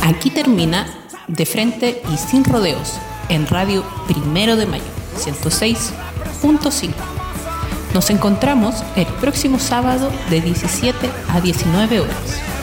Aquí termina De Frente y Sin Rodeos en Radio 1 de Mayo 106.5. Nos encontramos el próximo sábado de 17 a 19 horas.